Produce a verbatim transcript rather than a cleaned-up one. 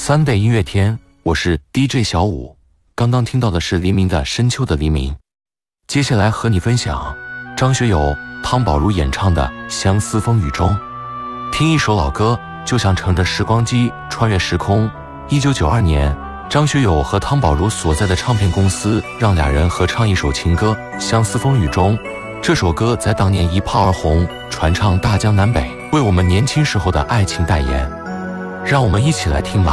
Sunday 音乐天，我是 D J 小五。刚刚听到的是黎明的《深秋的黎明》，接下来和你分享张学友、汤宝如演唱的《相思风雨中》。听一首老歌，就像乘着时光机穿越时空。一九九二年，张学友和汤宝如所在的唱片公司让俩人合唱一首情歌《相思风雨中》。这首歌在当年一炮而红，传唱大江南北，为我们年轻时候的爱情代言。让我们一起来听吧。